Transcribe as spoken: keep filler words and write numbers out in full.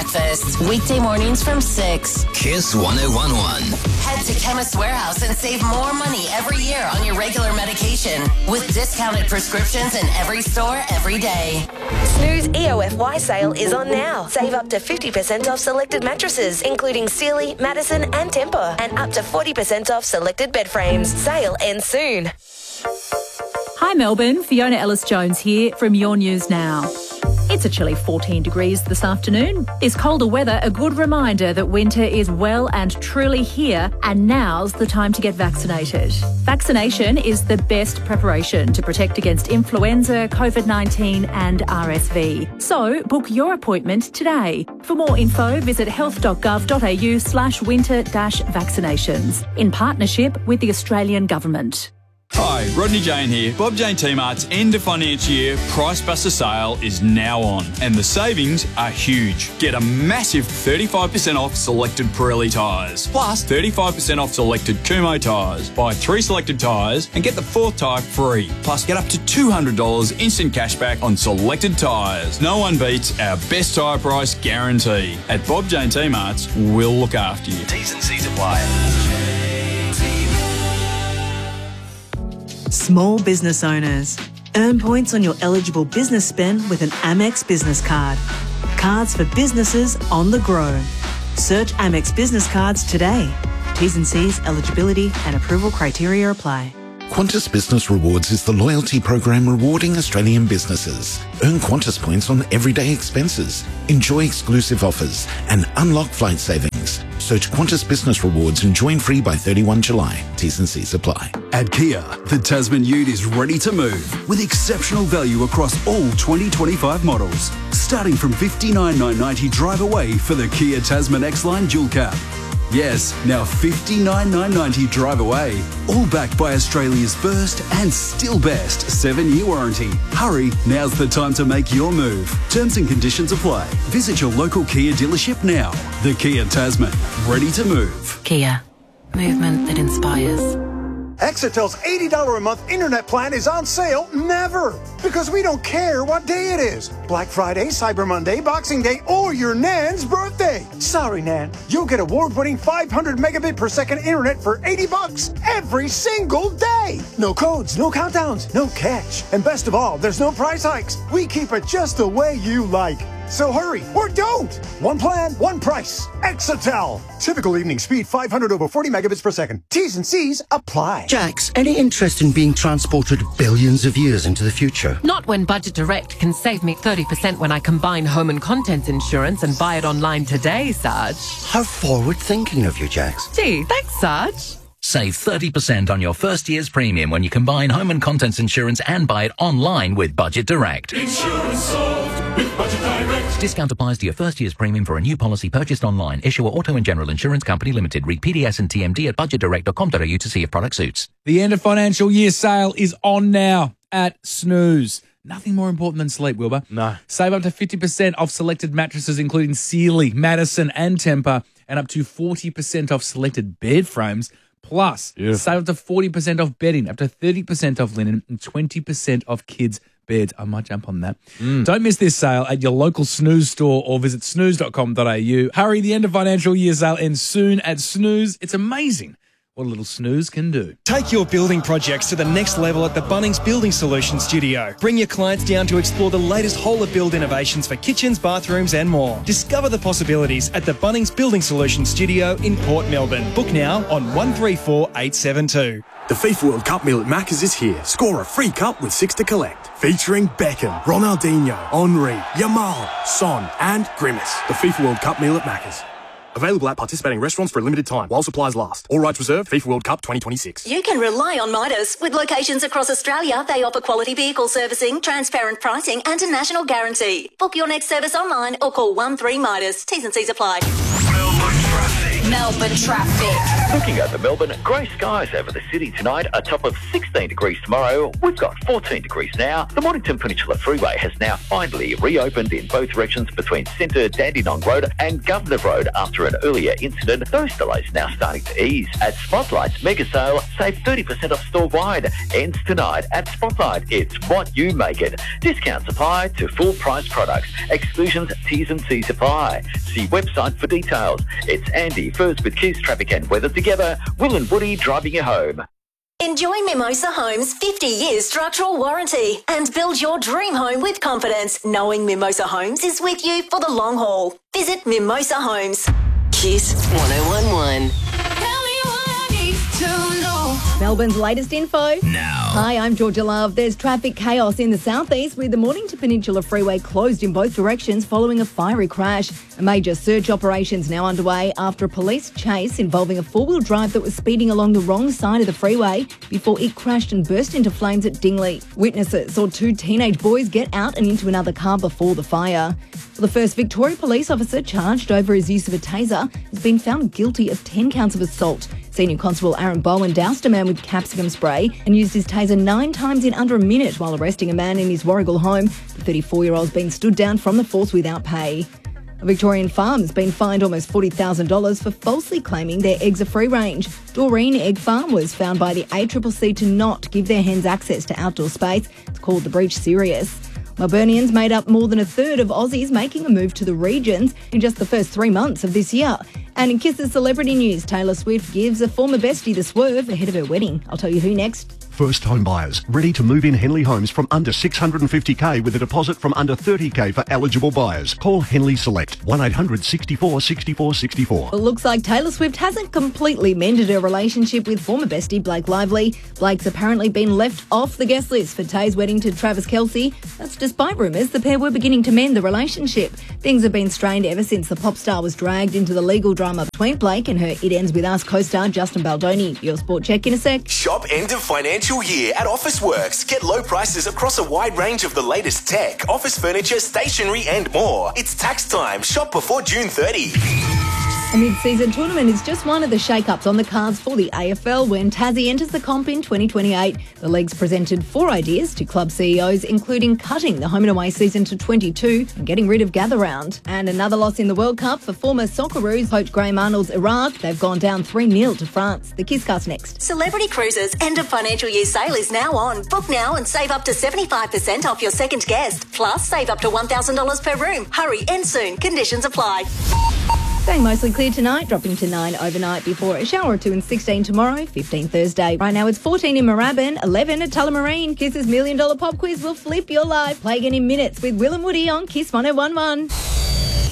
breakfast. Weekday mornings from six. Kiss one oh one one. Head to Chemist Warehouse and save more money every year on your regular medication with discounted prescriptions in every store every day. Snooze E O F Y sale is on now. Save up to fifty percent off selected mattresses, including Sealy, Madison and Tempur, and up to forty percent off selected bed frames. Sale ends soon. Hi Melbourne, Fiona Ellis-Jones here from Your News Now. It's a chilly fourteen degrees this afternoon. This colder weather a good reminder that winter is well and truly here, and now's the time to get vaccinated. Vaccination is the best preparation to protect against influenza, COVID nineteen and R S V. So book your appointment today. For more info, visit health.gov.au slash winter dash vaccinations in partnership with the Australian Government. Hi, Rodney Jane here. Bob Jane T-Mart's end of financial year Price Buster sale is now on, and the savings are huge. Get a massive thirty-five percent off selected Pirelli tyres, plus thirty-five percent off selected Kumho tyres. Buy three selected tyres and get the fourth tyre free. Plus, get up to two hundred dollars instant cashback on selected tyres. No one beats our best tyre price guarantee. At Bob Jane T-Mart's, we'll look after you. T's and C's apply. Small business owners. Earn points on your eligible business spend with an Amex business card. Cards for businesses on the grow. Search Amex business cards today. T's and C's, eligibility and approval criteria apply. Qantas Business Rewards is the loyalty program rewarding Australian businesses. Earn Qantas points on everyday expenses, enjoy exclusive offers and unlock flight savings. Search Qantas Business Rewards and join free by thirty-first of July. T's and C's apply. At Kia, the Tasman Ute is ready to move with exceptional value across all twenty twenty-five models. Starting from fifty-nine thousand nine hundred ninety drive away for the Kia Tasman X-Line Dual Cab. Yes, now fifty-nine thousand nine hundred ninety drive away. All backed by Australia's first and still best seven-year warranty. Hurry, now's the time to make your move. Terms and conditions apply. Visit your local Kia dealership now. The Kia Tasman, ready to move. Kia, movement that inspires. Exetel's eighty dollars a month internet plan is on sale never, because we don't care what day it is. Black Friday, Cyber Monday, Boxing Day, or your Nan's birthday. Sorry, Nan. You'll get award-winning five hundred megabit per second internet for eighty bucks every single day. No codes, no countdowns, no catch. And best of all, there's no price hikes. We keep it just the way you like. So hurry, or don't. One plan, one price. Exetel. Typical evening speed, five hundred over forty megabits per second. T's and C's apply. Jax, any interest in being transported billions of years into the future? Not when Budget Direct can save me thirty percent when I combine home and contents insurance and buy it online today, Sarge. How forward-thinking of you, Jax. Gee, thanks, Sarge. Save thirty percent on your first year's premium when you combine home and contents insurance and buy it online with Budget Direct. Insurance solved with Budget Direct. Discount applies to your first year's premium for a new policy purchased online. Issuer Auto and General Insurance Company Limited. Read P D S and T M D at budget direct dot com dot a u to see if product suits. The end of financial year sale is on now at Snooze. Nothing more important than sleep, Wilbur. No. Save up to fifty percent off selected mattresses, including Sealy, Madison and Tempur, and up to forty percent off selected bed frames. Plus, Beautiful. Save up to forty percent off bedding, up to thirty percent off linen, and twenty percent off kids' beds. I might jump on that. Mm. Don't miss this sale at your local Snooze store or visit snooze dot com dot a u. Hurry, the end of financial year sale ends soon at Snooze. It's amazing what a little snooze can do. Take your building projects to the next level at the Bunnings Building Solutions Studio. Bring your clients down to explore the latest whole-of-build innovations for kitchens, bathrooms and more. Discover the possibilities at the Bunnings Building Solutions Studio in Port Melbourne. Book now on one three four eight seven two. The FIFA World Cup meal at Macca's is here. Score a free cup with six to collect. Featuring Beckham, Ronaldinho, Henry, Yamal, Son and Grimace. The FIFA World Cup meal at Macca's. Available at participating restaurants for a limited time while supplies last. All rights reserved. FIFA World Cup twenty twenty-six. You can rely on Midas. With locations across Australia, they offer quality vehicle servicing, transparent pricing and a national guararantee. Book your next service online or call one three Midas. T's and C's apply. Melbourne traffic. Melbourne traffic. Looking over Melbourne, grey skies over the city tonight, a top of sixteen degrees tomorrow. We've got fourteen degrees now. The Mornington Peninsula Freeway has now finally reopened in both directions between Centre Dandenong Road and Governor Road after an earlier incident. Those delays now starting to ease. At Spotlight's mega sale, save thirty percent off store-wide. Ends tonight at Spotlight. It's what you make it. Discounts apply to full-price products. Exclusions, T's and C's apply. See website for details. It's Andy, first with Keys Traffic and Weather together. Will and Woody driving you home. Enjoy Mimosa Homes' fifty years structural warranty and build your dream home with confidence, knowing Mimosa Homes is with you for the long haul. Visit Mimosa Homes. Kiss one oh one one. Melbourne's latest info. Now. Hi, I'm Georgia Love. There's traffic chaos in the southeast with the Mornington Peninsula Freeway closed in both directions following a fiery crash. A major search operation's now underway after a police chase involving a four-wheel drive that was speeding along the wrong side of the freeway before it crashed and burst into flames at Dingley. Witnesses saw two teenage boys get out and into another car before the fire. The first Victoria police officer charged over his use of a taser has been found guilty of ten counts of assault. Senior Constable Aaron Bowen doused a man with capsicum spray and used his taser nine times in under a minute while arresting a man in his Warragul home. The thirty-four-year-old's been stood down from the force without pay. A Victorian farm has been fined almost forty thousand dollars for falsely claiming their eggs are free range. Doreen Egg Farm was found by the A C C C to not give their hens access to outdoor space. It's called the breach serious. Melburnians made up more than a third of Aussies making a move to the regions in just the first three months of this year. And in Kiss's celebrity news, Taylor Swift gives a former bestie the swerve ahead of her wedding. I'll tell you who next. First home buyers ready to move in Henley Homes from under six hundred fifty thousand with a deposit from under thirty thousand for eligible buyers. Call Henley Select one eight hundred sixty-four sixty-four sixty-four. It looks like Taylor Swift hasn't completely mended her relationship with former bestie Blake Lively. Blake's apparently been left off the guest list for Tay's wedding to Travis Kelce. That's despite rumours the pair were beginning to mend the relationship. Things have been strained ever since the pop star was dragged into the legal drama between Blake and her It Ends With Us co-star Justin Baldoni. Your sport check in a sec. Shop end of financial year at Officeworks. Get low prices across a wide range of the latest tech, office furniture, stationery and more. It's tax time. Shop before June thirtieth. A mid-season tournament is just one of the shake-ups on the cards for the A F L when Tassie enters the comp in twenty twenty-eight. The league's presented four ideas to club C E Os, including cutting the home and away season to twenty-two and getting rid of Gather Round. And another loss in the World Cup for former Socceroos coach Graham Arnold's Iraq. They've gone down three nil to France. The Kisscast next. Celebrity Cruises' end of financial year sale is now on. Book now and save up to seventy-five percent off your second guest. Plus, save up to one thousand dollars per room. Hurry, end soon. Conditions apply. Staying mostly clear tonight, dropping to nine overnight before a shower or two and sixteen tomorrow, fifteen Thursday. Right now it's fourteen in Moorabbin, eleven at Tullamarine. Kiss's Million Dollar Pop Quiz will flip your life. Play again in minutes with Will and Woody on Kiss one oh one one.